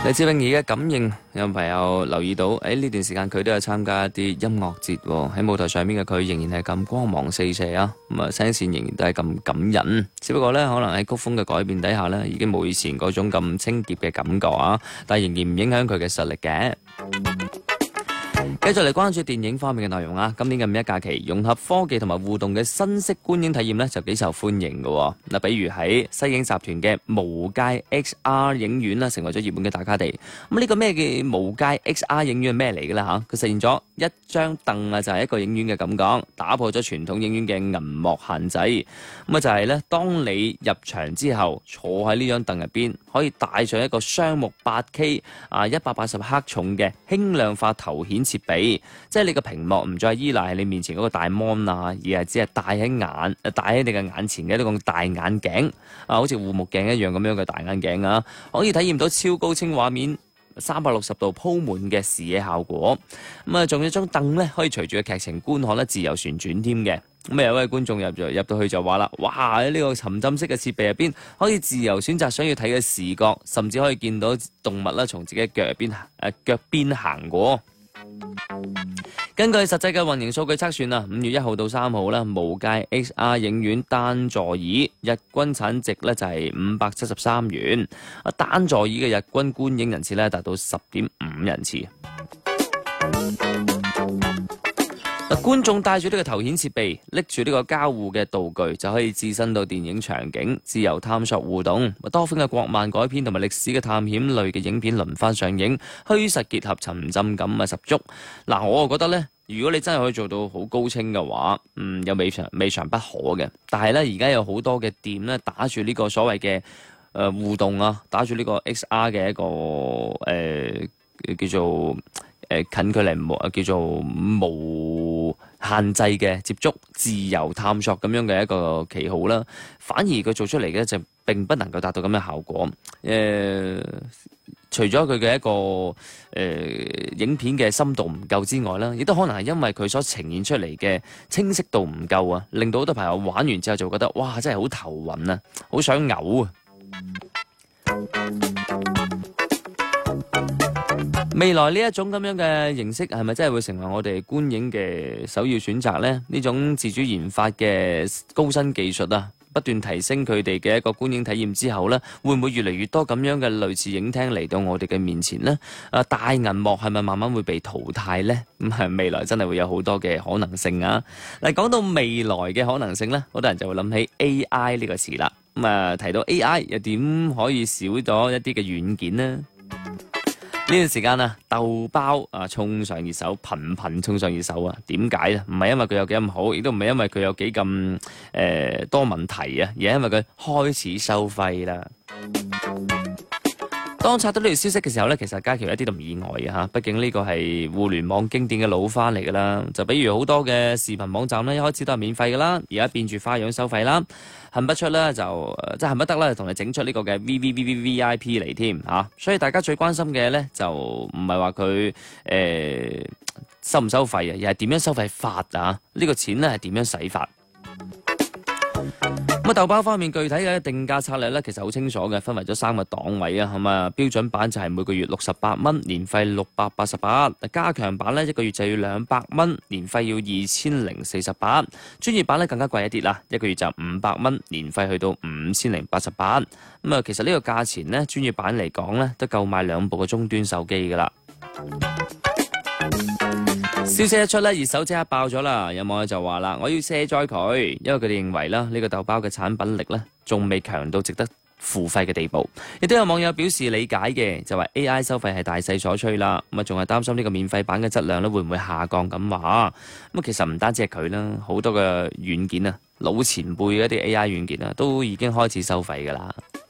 黎智永儀嘅感應，有朋友留意到，呢段時間佢都有參加一啲音樂節喎，喺舞台上面嘅佢仍然係咁光芒四射啊，咁啊聲線仍然都係咁感人，只不過呢，可能喺曲風嘅改變底下呢，已經冇以前嗰種咁清潔嘅感覺啊，但係仍然唔影響佢嘅實力嘅。繼續嚟關注電影方面嘅內容啊！今年嘅五一假期，融合科技同埋互動嘅新式觀影體驗呢，就幾受歡迎嘅。嗱，比如喺西影集團嘅無界 XR 影院啦，成為咗熱門嘅打卡地。咁呢個咩嘅無界 XR 影院係咩嚟嘅啦？嚇，佢實現咗一張凳啊，就係一個影院嘅感覺，打破咗傳統影院嘅銀幕限制。咁啊，就係呢，當你入場之後，坐喺呢張凳入邊，可以帶上一個雙目 8K 180克重嘅輕量化頭顯設備。即係你個屏幕唔再依賴喺你面前嗰個大 mon 啊，而係只係戴喺你嘅眼前嘅呢個大眼鏡啊，好似護目鏡一樣咁樣嘅大眼鏡啊，可以體驗到超高清畫面，360度鋪滿嘅視野效果。咁啊，仲有張凳咧，可以隨住個劇情觀看咧自由旋轉添嘅。咁有位觀眾入到去就話啦，哇！呢個沉浸式嘅設備入邊，可以自由選擇想要睇嘅視覺，甚至可以見到動物啦從自己嘅腳邊行過。根據實際嘅運營數據測算啊，5月1號到3號啦，無界 XR 影院單座椅日均產值咧就係573元，單座椅嘅日均觀影人次咧達到10.5人次。觀眾帶住呢個頭顯設備，拎住呢個交互嘅道具，就可以置身到電影場景，自由探索互動。多款嘅國漫改編同埋歷史嘅探險類嘅影片輪番上映，虛實結合，沉浸感十足。嗱，我就覺得呢，如果你真係可以做到好高清嘅話，又未嘗不可嘅。但係呢，而家有好多嘅店呢，打住呢個所謂嘅互動啊，打住呢個 XR 嘅一個叫做近距離叫做無限制嘅接觸、自由探索咁樣嘅一個旗號啦，反而佢做出嚟嘅就並不能夠達到咁嘅效果。除咗佢嘅一個影片嘅深度唔夠之外啦，亦都可能係因為佢所呈現出嚟嘅清晰度唔夠啊，令到好多朋友玩完之後就覺得哇，真係好頭暈啊，好想嘔啊！未來呢一種咁樣嘅形式係咪真係會成為我哋觀影嘅首要選擇呢？呢種自主研發嘅高新技術啊，不斷提升佢哋嘅一個觀影體驗之後呢，會唔會越嚟越多咁樣嘅類似影廳嚟到我哋嘅面前呢？大銀幕係咪慢慢會被淘汰呢？咁係未來真係會有好多嘅可能性啊！嗱，講到未來嘅可能性呢，好多人就會諗起 AI 呢個詞啦。提到 AI 又點可以少咗一啲嘅軟件呢？呢段時間啊，豆包衝上熱搜，頻衝上熱搜啊！點解咧？唔係因為佢有幾咁好，亦都唔係因為佢有幾咁多問題啊，而係因為佢開始收費啦。當刷到呢條消息嘅時候呢，其實嘉僑一啲都唔意外嘅嚇，畢竟呢個係互聯網經典嘅老花嚟㗎啦。就比如好多嘅視頻網站呢，一開始都係免費㗎啦，而家變住花樣收費啦，恨不出呢，就即係恨不得啦，同你整出呢個嘅 VIP 嚟添嚇。所以大家最關心嘅呢，就唔係話佢收唔收費啊，而係點樣收費法啊？呢個錢呢係點樣使法？咁豆包方面具體嘅定價策略咧，其實好清楚嘅，分為咗3個檔位啊。咁啊，標準版就係每個月68蚊，年費688；加強版咧，一個月就要200蚊，年費要2048；專業版咧更加貴一啲啦，一個月就500蚊，年費去到5088。咁啊，其實呢個價錢咧，專業版嚟講咧，都夠買2部嘅終端手機噶啦。消息一出咧，熱搜即刻爆咗啦！有網友就話啦，我要卸載佢，因為佢哋認為啦，呢個豆包嘅產品力咧，仲未強到值得付費嘅地步。亦都有網友表示理解嘅，就話 AI 收費係大勢所趨啦，咁啊仲係擔心呢個免費版嘅質量咧會唔會下降咁話。咁其實唔單止係佢啦，好多嘅軟件啊，老前輩嘅一啲 AI 軟件啊，都已經開始收費噶啦。